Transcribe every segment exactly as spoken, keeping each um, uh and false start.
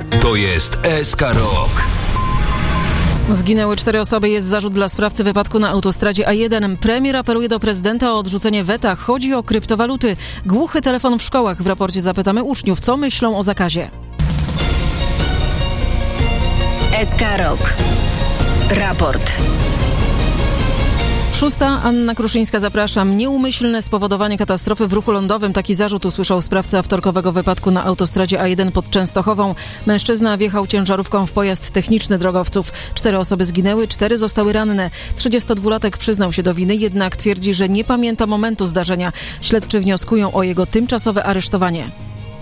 To jest S K Rock. Zginęły cztery osoby, jest zarzut dla sprawcy wypadku na autostradzie A jeden. Premier apeluje do prezydenta o odrzucenie weta. Chodzi o kryptowaluty. Głuchy telefon w szkołach. W raporcie zapytamy uczniów, co myślą o zakazie. S K Rock. Raport. Szósta, Anna Kruszyńska, zapraszam. Nieumyślne spowodowanie katastrofy w ruchu lądowym. Taki zarzut usłyszał sprawca wtorkowego wypadku na autostradzie A jeden pod Częstochową. Mężczyzna wjechał ciężarówką w pojazd techniczny drogowców. Cztery osoby zginęły, cztery zostały ranne. trzydziestodwulatek przyznał się do winy, jednak twierdzi, że nie pamięta momentu zdarzenia. Śledczy wnioskują o jego tymczasowe aresztowanie.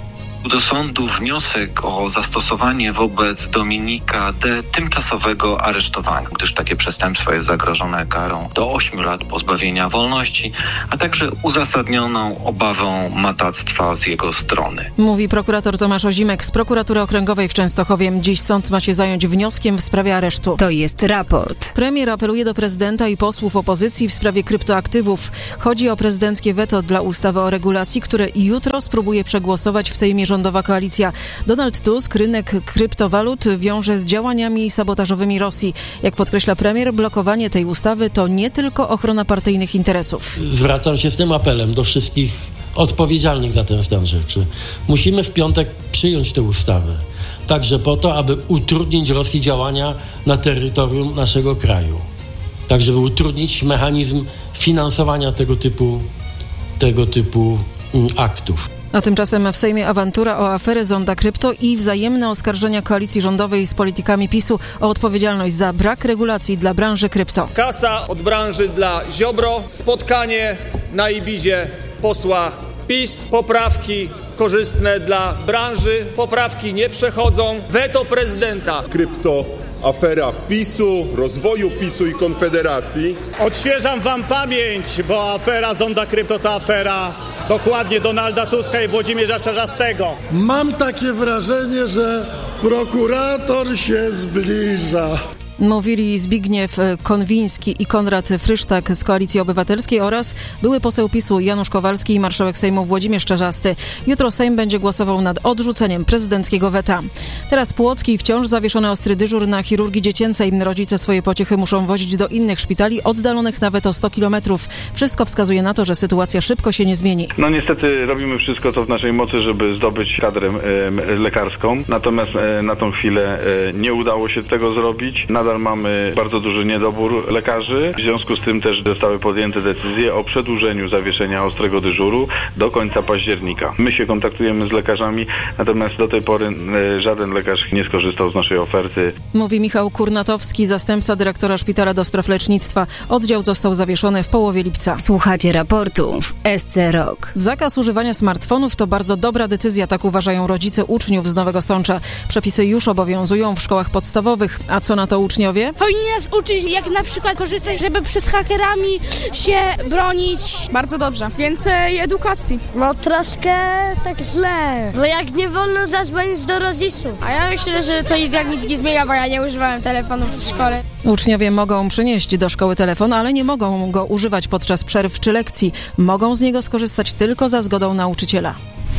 Do sądu wniosek o zastosowanie wobec Dominika D. tymczasowego aresztowania, gdyż takie przestępstwo jest zagrożone karą do ośmiu lat pozbawienia wolności, a także uzasadnioną obawą matactwa z jego strony. Mówi prokurator Tomasz Ozimek z Prokuratury Okręgowej w Częstochowie. Dziś sąd ma się zająć wnioskiem w sprawie aresztu. To jest raport. Premier apeluje do prezydenta i posłów opozycji w sprawie kryptoaktywów. Chodzi o prezydenckie weto dla ustawy o regulacji, które jutro spróbuje przegłosować w Sejmie rządowa koalicja. Donald Tusk rynek kryptowalut wiąże z działaniami sabotażowymi Rosji. Jak podkreśla premier, blokowanie tej ustawy to nie tylko ochrona partyjnych interesów. Zwracam się z tym apelem do wszystkich odpowiedzialnych za ten stan rzeczy. Musimy w piątek przyjąć tę ustawę. Także po to, aby utrudnić Rosji działania na terytorium naszego kraju. Tak, żeby utrudnić mechanizm finansowania tego typu, tego typu mm, aktów. A tymczasem w Sejmie awantura o aferę Zonda Krypto i wzajemne oskarżenia koalicji rządowej z politykami PiSu o odpowiedzialność za brak regulacji dla branży krypto. Kasa od branży dla Ziobro, spotkanie na Ibizie posła PiS, poprawki korzystne dla branży, poprawki nie przechodzą, weto prezydenta. Krypto, afera PiSu, rozwoju PiSu i Konfederacji. Odświeżam wam pamięć, bo afera Zonda Krypto to afera dokładnie Donalda Tuska i Włodzimierza Czarzastego. Mam takie wrażenie, że prokurator się zbliża. Mówili Zbigniew Konwiński i Konrad Frysztak z Koalicji Obywatelskiej oraz były poseł PiSu Janusz Kowalski i marszałek Sejmu Włodzimierz Czarzasty. Jutro Sejm będzie głosował nad odrzuceniem prezydenckiego weta. Teraz Płocki, wciąż zawieszony ostry dyżur na chirurgii dziecięcej. Rodzice swoje pociechy muszą wozić do innych szpitali oddalonych nawet o sto kilometrów. Wszystko wskazuje na to, że sytuacja szybko się nie zmieni. No niestety robimy wszystko to w naszej mocy, żeby zdobyć kadrę e, lekarską. Natomiast e, na tą chwilę e, nie udało się tego zrobić. Nadal mamy bardzo duży niedobór lekarzy. W związku z tym też zostały podjęte decyzje o przedłużeniu zawieszenia ostrego dyżuru do końca października. My się kontaktujemy z lekarzami, natomiast do tej pory e, żaden lekarz nie skorzystał z naszej oferty. Mówi Michał Kurnatowski, zastępca dyrektora Szpitala do Spraw Lecznictwa. Oddział został zawieszony w połowie lipca. Słuchacie raportu w S C Rock. Zakaz używania smartfonów to bardzo dobra decyzja, tak uważają rodzice uczniów z Nowego Sącza. Przepisy już obowiązują w szkołach podstawowych. A co na to uczniowie? Powinni nas uczyć, jak na przykład korzystać, żeby przez hakerami się bronić. Bardzo dobrze. Więcej edukacji. No troszkę tak źle. Bo jak nie wolno zadzwonić do rodziców. A ja myślę, że to i tak nic nie zmienia, bo ja nie używałem telefonów w szkole. Uczniowie mogą przynieść do szkoły telefon, ale nie mogą go używać podczas przerw czy lekcji. Mogą z niego skorzystać tylko za zgodą nauczyciela.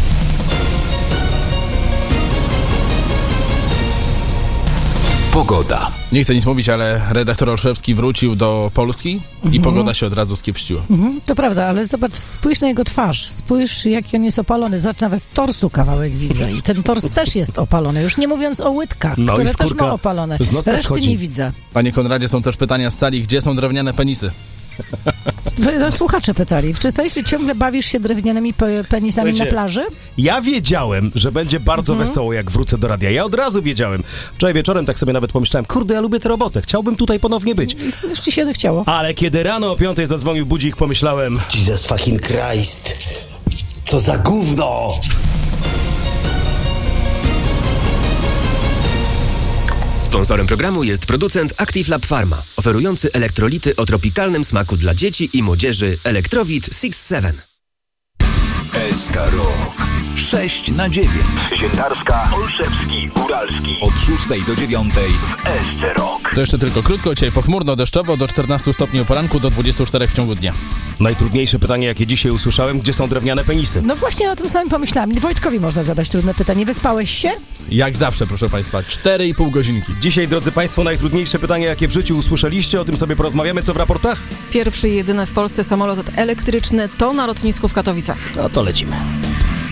Pogoda. Nie chcę nic mówić, ale redaktor Olszewski wrócił do Polski mhm. i pogoda się od razu skiepściła. Mhm, to prawda, ale zobacz, spójrz na jego twarz, spójrz jaki on jest opalony, zobacz, nawet torsu kawałek widzę i ten tors też jest opalony, już nie mówiąc o łydkach, no które też ma opalone, reszty nie widzę. Panie Konradzie, są też pytania z sali, gdzie są drewniane penisy? No, słuchacze pytali, czy ty ciągle bawisz się drewnianymi pe- penisami Słuchajcie, na plaży? Ja wiedziałem, że będzie bardzo mhm. wesoło, jak wrócę do radia. Ja od razu wiedziałem. Wczoraj wieczorem tak sobie nawet pomyślałem, kurde, ja lubię tę robotę, chciałbym tutaj ponownie być. Już ci się nie chciało. Ale kiedy rano o piątej zadzwonił budzik, pomyślałem... Jesus fucking Christ, co za gówno! Sponsorem programu jest producent Active Lab Pharma, oferujący elektrolity o tropikalnym smaku dla dzieci i młodzieży Electrowit sześć siedem. S K Rock sześć na dziewięć. Ziętarska, Olszewski, Góra. Góralski. Od szóstej do dziewiątej w S C Rock. To jeszcze tylko krótko, dzisiaj pochmurno, deszczowo, do czternastu stopni o poranku, do dwudziestu czterech w ciągu dnia. Najtrudniejsze pytanie, jakie dzisiaj usłyszałem, gdzie są drewniane penisy? No właśnie o tym samym pomyślałem. Wojtkowi można zadać trudne pytanie. Wyspałeś się? Jak zawsze, proszę Państwa, cztery i pół godzinki. Dzisiaj, drodzy Państwo, najtrudniejsze pytanie, jakie w życiu usłyszeliście, o tym sobie porozmawiamy, co w raportach? Pierwszy i jedyny w Polsce samolot elektryczny to na lotnisku w Katowicach. No to lecimy.